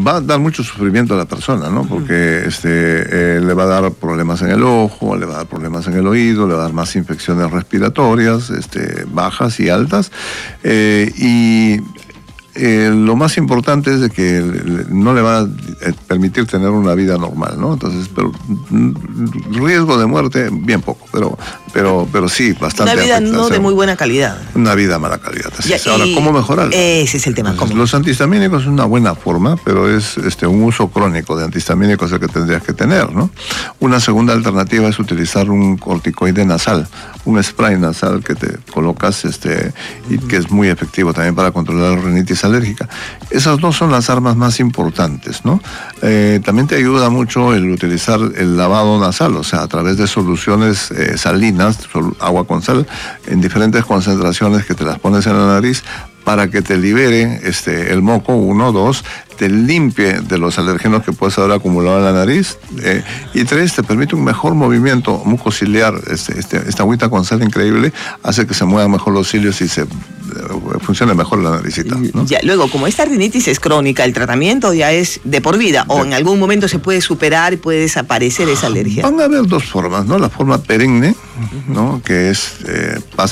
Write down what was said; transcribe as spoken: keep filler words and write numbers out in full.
va a dar mucho sufrimiento a la persona, ¿no? Porque este, eh, le va a dar problemas en el ojo, le va a dar problemas en el oído, le va a dar más infecciones respiratorias, este, bajas y altas. Eh, y eh, lo más importante es de que no le va a permitir tener una vida normal, ¿no? Entonces, pero riesgo de muerte, bien poco, pero, pero, pero sí, bastante. Una vida no de muy buena calidad. Una vida de mala calidad. Así Ya, es. Ahora, ¿cómo mejorarla? Ese es el tema. Entonces, ¿cómo? los antihistamínicos es una buena forma, pero es este, un uso crónico de antihistamínicos el que tendrías que tener, ¿no? Una segunda alternativa es utilizar un corticoide nasal, un spray nasal que te colocas este, y que es muy efectivo también para controlar la rinitis alérgica. Esas dos son las armas más importantes, ¿no? Eh, también te ayuda mucho el utilizar el lavado nasal, o sea, a través de soluciones eh, salinas, sol, agua con sal, en diferentes concentraciones que te las pones en la nariz para que te libere este, el moco, uno, dos, te limpie de los alérgenos que puedes haber acumulado en la nariz, eh, y tres, te permite un mejor movimiento mucociliar. Este, este, esta agüita con sal increíble hace que se muevan mejor los cilios y se eh, funcione mejor la naricita, ¿no? Ya, luego, como esta rinitis es crónica, el tratamiento ya es de por vida, o en algún momento se puede superar y puede desaparecer esa alergia. Van a haber dos formas, ¿no? La forma perenne, ¿no? Que es eh,